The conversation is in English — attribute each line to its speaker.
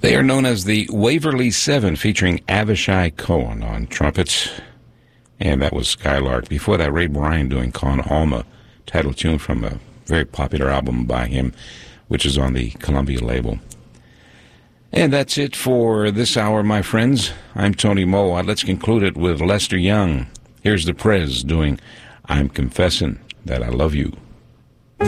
Speaker 1: They are known as the Waverly Seven, featuring Avishai Cohen on trumpets. And that was Skylark. Before that, Ray Bryan doing Con Alma, title tune from a very popular album by him, which is on the Columbia label. And that's it for this hour, my friends. I'm Tony Moa. Let's conclude it with Lester Young. Here's the Prez doing I'm Confessing That I Love You.